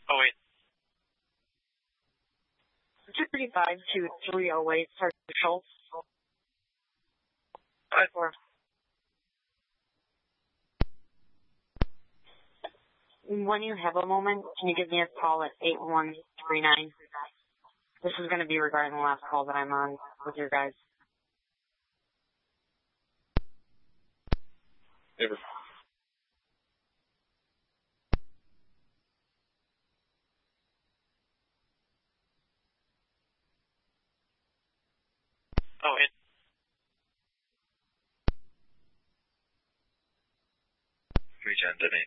Oh, wait. 235-2308, Sergeant Schultz. 5-4. When you have a moment, can you give me a call at 8139? This is going to be regarding the last call that I'm on with your guys. Never. Oh, wait. 310, Denny.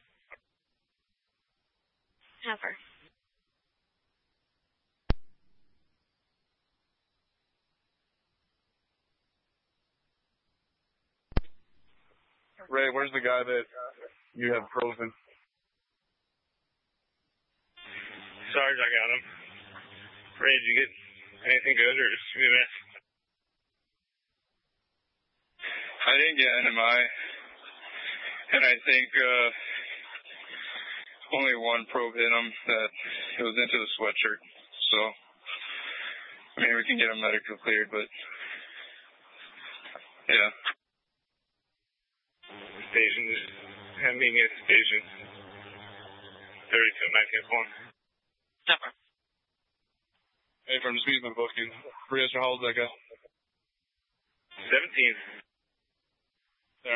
Never. Ray, where's the guy that you have frozen? Sarge, I got him. Ray, did you get anything good or just you miss? I didn't get NMI, and I think only one probe hit him that it was into the sweatshirt. So, I mean, we can get him medical cleared, but yeah. Station, I mean, it's station 32-19-1. Never. Hey, from Speedman booking. Riester, how old is that guy? 17. There.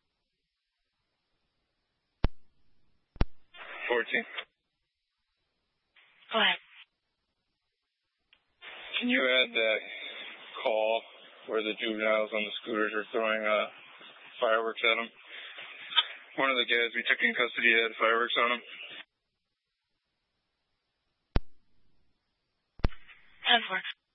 14. Go ahead. Can you add that call where the juveniles on the scooters are throwing fireworks at them? One of the guys we took in custody had fireworks on him. 10-4.